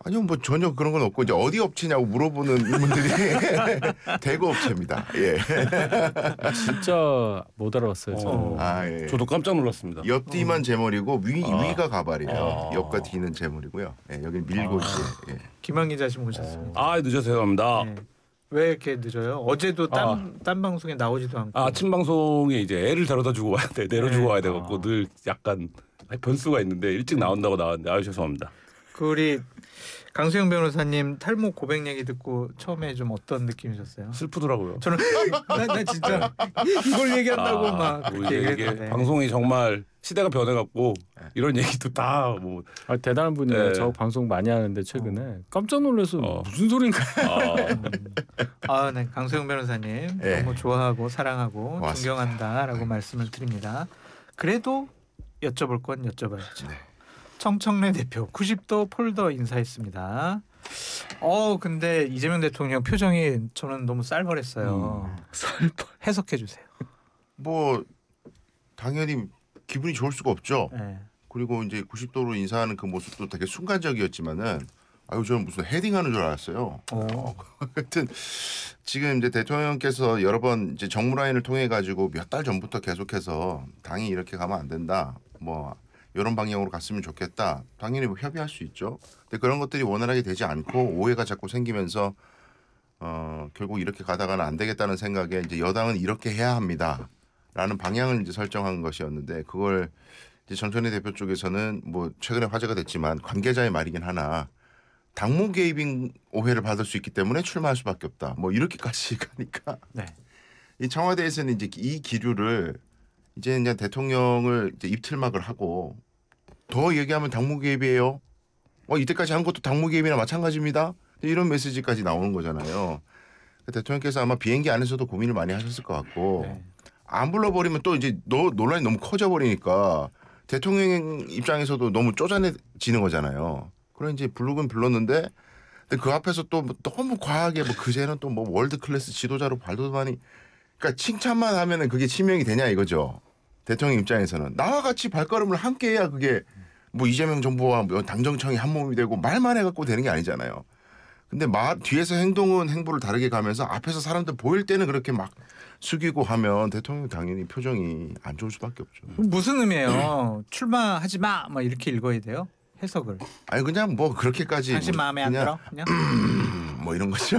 아니요, 뭐 전혀 그런 건 없고 이제 어디 업체냐고 물어보는 분들이 대구 업체입니다. 예. 진짜 못 알아봤어요. 저는. 예. 저도 깜짝 놀랐습니다. 옆뒤만 제머리고 위가 가발이에요. 아. 옆과 뒤는 제머리고요. 예, 여기 밀고 이제. 예. 김한 기자님 오셨습니다. 아 늦어서 죄송합니다. 네. 왜 이렇게 늦어요? 어제도 딴 방송에 나오지도 않고. 아침 방송에 이제 애를 데려다 주고 와야 돼, 내려주고 와야 돼갖고 늘 약간 변수가 있는데 일찍 나온다고 나왔는데 아유 죄송합니다. 그 우리 강수영 변호사님 탈모 고백 얘기 듣고 처음에 좀 어떤 느낌이셨어요? 슬프더라고요. 저는 나 진짜 이걸 얘기한다고 막 그렇게 이게 얘기했는데. 방송이 정말 시대가 변해갖고 이런 얘기도 다 뭐 대단한 분이에요. 네. 저 방송 많이 하는데 최근에 깜짝 놀라서 무슨 소린가. 네, 강수영 변호사님 네. 너무 좋아하고 사랑하고 고맙습니다. 존경한다라고 말씀을 드립니다. 그래도 여쭤볼 건 여쭤봐야죠. 네. 청청래 대표 90도 폴더 인사했습니다. 근데 이재명 대통령 표정이 저는 너무 쌀벌했어요. 해석해 주세요. 뭐 당연히 기분이 좋을 수가 없죠. 네. 그리고 이제 90도로 인사하는 그 모습도 되게 순간적이었지만은 저는 무슨 헤딩하는 줄 알았어요. 하여튼 지금 이제 대통령께서 여러 번 이제 정무라인을 통해 가지고 몇 달 전부터 계속해서 당이 이렇게 가면 안 된다. 뭐 이런 방향으로 갔으면 좋겠다. 당연히 뭐 협의할 수 있죠. 근데 그런 것들이 원활하게 되지 않고 오해가 자꾸 생기면서 결국 이렇게 가다가는 안 되겠다는 생각에 이제 여당은 이렇게 해야 합니다라는 방향을 이제 설정한 것이었는데 그걸 이제 정청래 대표 쪽에서는 뭐 최근에 화제가 됐지만 관계자의 말이긴 하나 당무 개입인 오해를 받을 수 있기 때문에 출마할 수밖에 없다. 뭐 이렇게까지 가니까 네. 이 청와대에서는 이제 이 기류를 이제 그냥 대통령을 이제 입틀막을 하고 더 얘기하면 당무 개입이에요. 이때까지 한 것도 당무 개입이나 마찬가지입니다. 이런 메시지까지 나오는 거잖아요. 대통령께서 아마 비행기 안에서도 고민을 많이 하셨을 것 같고 네. 안 불러버리면 또 이제 논란이 너무 커져버리니까 대통령 입장에서도 너무 쪼잔해지는 거잖아요. 그래 이제 부르긴 불렀는데 근데 그 앞에서 또 너무 과하게 뭐 그제는 또 뭐 월드 클래스 지도자로 발돋움하니 그러니까 칭찬만 하면은 그게 치명이 되냐 이거죠. 대통령 입장에서는 나와 같이 발걸음을 함께 해야 그게 뭐 이재명 정부와 뭐 당정청이 한 몸이 되고 말만 해갖고 되는 게 아니잖아요. 근데 뒤에서 행보를 다르게 가면서 앞에서 사람들 보일 때는 그렇게 막 숙이고 하면 대통령 당연히 표정이 안 좋을 수밖에 없죠. 무슨 의미예요? 출마하지 마, 막 이렇게 읽어야 돼요? 해석을. 아니 그냥 뭐 그렇게까지 당신 마음에 안 들어? 그냥? 뭐 이런 거죠.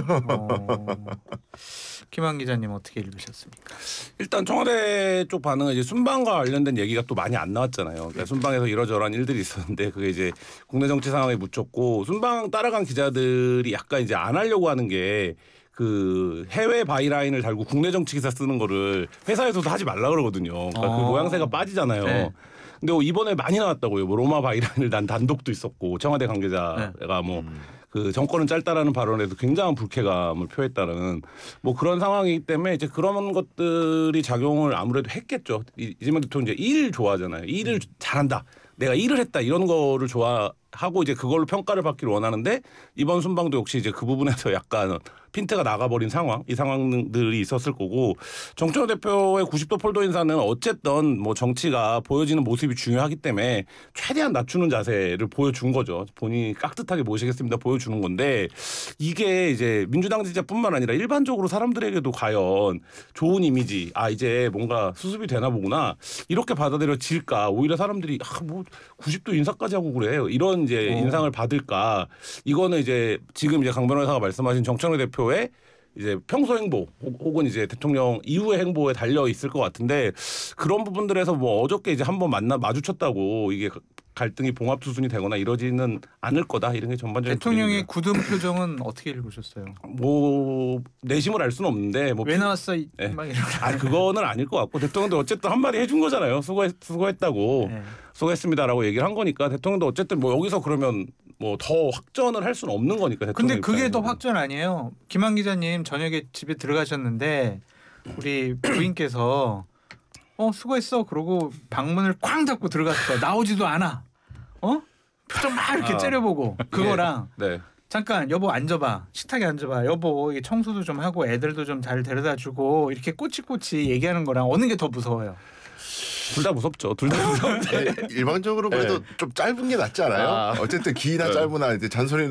김한 기자님 어떻게 읽으셨습니까? 일단 청와대 쪽 반응은 이제 순방과 관련된 얘기가 또 많이 안 나왔잖아요. 그러니까 순방에서 이러저러한 일들이 있었는데 그게 이제 국내 정치 상황에 묻혔고 순방 따라간 기자들이 약간 이제 안 하려고 하는 게 그 해외 바이라인을 달고 국내 정치 기사 쓰는 거를 회사에서도 하지 말라 그러거든요. 그러니까 그 모양새가 빠지잖아요. 네. 근데 이번에 많이 나왔다고요. 뭐 로마 바이라인을 난 단독도 있었고 청와대 관계자가 뭐 그 정권은 짧다라는 발언에도 굉장한 불쾌감을 표했다는 뭐 그런 상황이기 때문에 이제 그런 것들이 작용을 아무래도 했겠죠. 이재명 대통령 이제 일 좋아하잖아요. 일을 잘한다. 내가 일을 했다 이런 거를 좋아하고 이제 그걸로 평가를 받기를 원하는데 이번 순방도 역시 이제 그 부분에서 약간 핀트가 나가버린 상황, 이 상황들이 있었을 거고 정청래 대표의 90도 폴더 인사는 어쨌든 뭐 정치가 보여지는 모습이 중요하기 때문에 최대한 낮추는 자세를 보여준 거죠. 본인이 깍듯하게 모시겠습니다 보여주는 건데 이게 이제 민주당 지지자뿐만 아니라 일반적으로 사람들에게도 과연 좋은 이미지, 이제 뭔가 수습이 되나 보구나 이렇게 받아들여질까 오히려 사람들이 뭐 90도 인사까지 하고 그래 이런 이제 인상을 받을까 이거는 이제 지금 이제 강 변호사가 말씀하신 정청래 대표의 이제 평소 행보 혹은 이제 대통령 이후의 행보에 달려 있을 것 같은데 그런 부분들에서 뭐 어저께 이제 한번 마주쳤다고 이게 갈등이 봉합 수순이 되거나 이러지는 않을 거다 이런 게 전반적인 대통령의 분위기입니다. 굳은 표정은 어떻게 읽으셨어요? 뭐 내심을 알 수는 없는데 뭐 왜 나왔어? 네. 막 이런. 그거는 아닐 것 같고 대통령도 어쨌든 한마디 해준 거잖아요. 수고했다고 네. 수고했습니다라고 얘기를 한 거니까 대통령도 어쨌든 뭐 여기서 그러면 뭐 더 확전을 할 수는 없는 거니까. 근데 그게 더 입장에서는. 확전 아니에요. 김한 기자님 저녁에 집에 들어가셨는데 우리 부인께서 수고했어 그러고 방문을 쾅 닫고 들어갔어. 나오지도 않아. 표정 막 이렇게 째려보고 그거랑 네. 잠깐 여보 앉아봐. 식탁에 앉아봐. 여보 이게 청소도 좀 하고 애들도 좀 잘 데려다주고 이렇게 꼬치꼬치 얘기하는 거랑 어느 게 더 무서워요? 둘 다 무섭죠. 둘 다 무섭죠. 일반적으로 그래도 좀 짧은 게 낫지 않아요? 어쨌든 기나 짧으나 이제 잔소리